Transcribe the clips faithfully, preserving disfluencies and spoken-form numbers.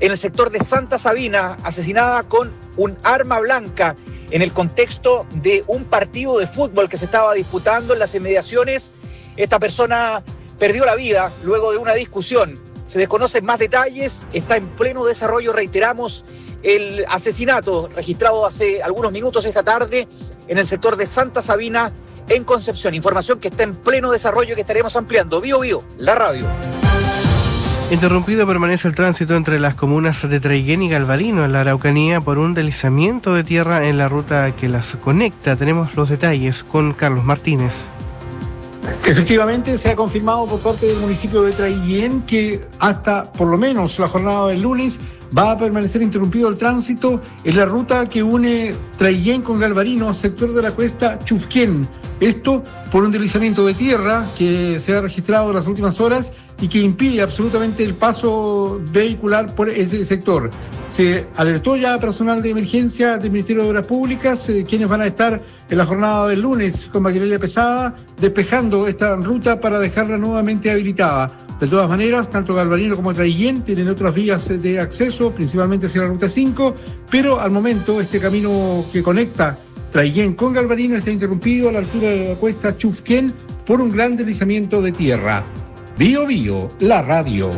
en el sector de Santa Sabina, asesinada con un arma blanca en el contexto de un partido de fútbol que se estaba disputando en las inmediaciones. Esta persona perdió la vida luego de una discusión. Se desconocen más detalles, está en pleno desarrollo, reiteramos, el asesinato registrado hace algunos minutos esta tarde en el sector de Santa Sabina, en Concepción. Información que está en pleno desarrollo y que estaremos ampliando. Bio Bio, la radio. Interrumpido permanece el tránsito entre las comunas de Traiguén y Galvarino en la Araucanía por un deslizamiento de tierra en la ruta que las conecta. Tenemos los detalles con Carlos Martínez. Efectivamente, se ha confirmado por parte del municipio de Traiguén que hasta por lo menos la jornada del lunes va a permanecer interrumpido el tránsito en la ruta que une Traiguén con Galvarino, sector de la cuesta Chufquén. Esto por un deslizamiento de tierra que se ha registrado en las últimas horas y que impide absolutamente el paso vehicular por ese sector. Se alertó ya a personal de emergencia del Ministerio de Obras Públicas, eh, quienes van a estar en la jornada del lunes con maquinaria pesada, despejando esta ruta para dejarla nuevamente habilitada. De todas maneras, tanto Galvarino como Traiguén tienen otras vías de acceso, principalmente hacia la ruta cinco, pero al momento este camino que conecta Traiguén con Galvarino está interrumpido a la altura de la cuesta Chufquén por un gran deslizamiento de tierra. Bio Bio, la radio.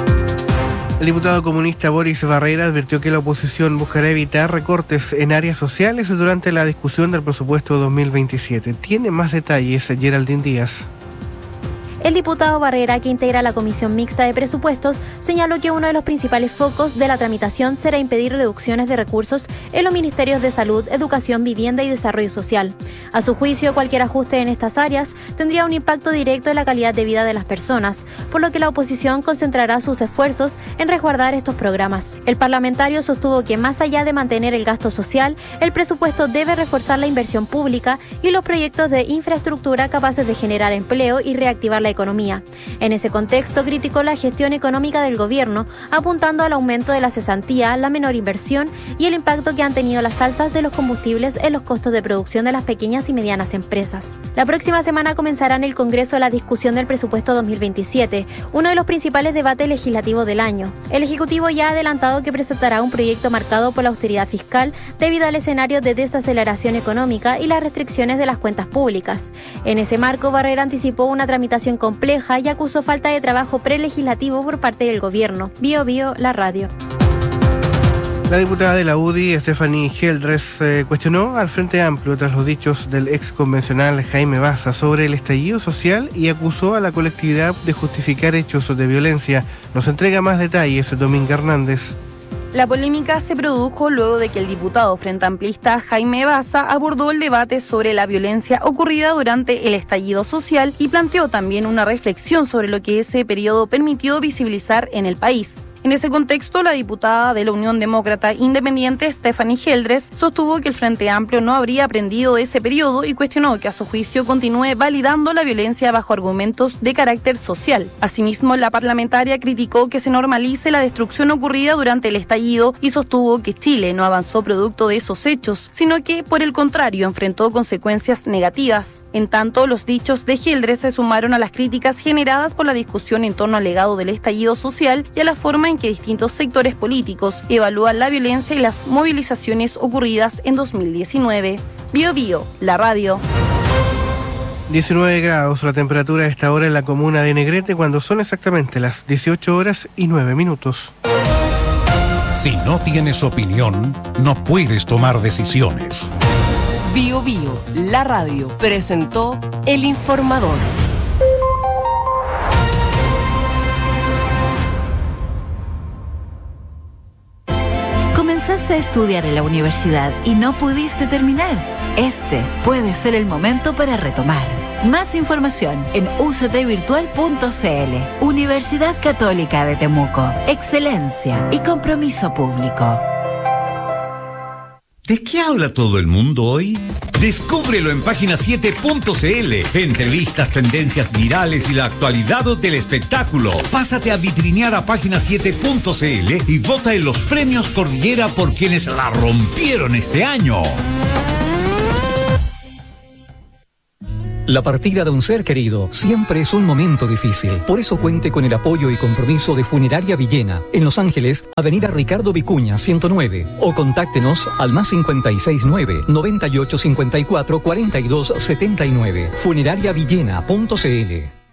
El diputado comunista Boris Barrera advirtió que la oposición buscará evitar recortes en áreas sociales durante la discusión del presupuesto dos mil veintisiete. Tiene más detalles Geraldine Díaz. El diputado Barrera, que integra la Comisión Mixta de Presupuestos, señaló que uno de los principales focos de la tramitación será impedir reducciones de recursos en los ministerios de Salud, Educación, Vivienda y Desarrollo Social. A su juicio, cualquier ajuste en estas áreas tendría un impacto directo en la calidad de vida de las personas, por lo que la oposición concentrará sus esfuerzos en resguardar estos programas. El parlamentario sostuvo que más allá de mantener el gasto social, el presupuesto debe reforzar la inversión pública y los proyectos de infraestructura capaces de generar empleo y reactivar la economía. En ese contexto, criticó la gestión económica del gobierno, apuntando al aumento de la cesantía, la menor inversión y el impacto que han tenido las alzas de los combustibles en los costos de producción de las pequeñas y medianas empresas. La próxima semana comenzará en el Congreso la discusión del presupuesto dos mil veintisiete, uno de los principales debates legislativos del año. El Ejecutivo ya ha adelantado que presentará un proyecto marcado por la austeridad fiscal debido al escenario de desaceleración económica y las restricciones de las cuentas públicas. En ese marco, Barrera anticipó una tramitación compleja y acusó falta de trabajo prelegislativo por parte del gobierno. Bio Bio, la radio. La diputada de la U D I, Stephanie Geldres, eh, cuestionó al Frente Amplio tras los dichos del ex convencional Jaime Baza sobre el estallido social y acusó a la colectividad de justificar hechos de violencia. Nos entrega más detalles Dominga Hernández. La polémica se produjo luego de que el diputado frente amplista Jaime Baza abordó el debate sobre la violencia ocurrida durante el estallido social y planteó también una reflexión sobre lo que ese periodo permitió visibilizar en el país. En ese contexto, la diputada de la Unión Demócrata Independiente, Stephanie Geldres, sostuvo que el Frente Amplio no habría aprendido ese periodo y cuestionó que a su juicio continúe validando la violencia bajo argumentos de carácter social. Asimismo, la parlamentaria criticó que se normalice la destrucción ocurrida durante el estallido y sostuvo que Chile no avanzó producto de esos hechos, sino que, por el contrario, enfrentó consecuencias negativas. En tanto, los dichos de Geldres se sumaron a las críticas generadas por la discusión en torno al legado del estallido social y a la forma en que distintos sectores políticos evalúan la violencia y las movilizaciones ocurridas en dos mil diecinueve. Bio Bio, la radio. diecinueve grados la temperatura a esta hora en la comuna de Negrete cuando son exactamente las dieciocho horas y nueve minutos. Si no tienes opinión, no puedes tomar decisiones. Bio Bio, la radio, presentó El Informador. Comenzaste a estudiar en la universidad y no pudiste terminar. Este puede ser el momento para retomar. Más información en u c t virtual punto c l. Universidad Católica de Temuco. Excelencia y compromiso público. ¿De qué habla todo el mundo hoy? Descúbrelo en página siete punto c l. Entrevistas, tendencias virales y la actualidad del espectáculo. Pásate a vitrinear a página siete punto c l y vota en los premios Cordillera por quienes la rompieron este año. La partida de un ser querido siempre es un momento difícil. Por eso cuente con el apoyo y compromiso de Funeraria Villena, en Los Ángeles, Avenida Ricardo Vicuña, ciento nueve. O contáctenos al más cincuenta y seis nueve, noventa y ocho cincuenta y cuatro, cuarenta y dos setenta y nueve. funeraria villena punto c l.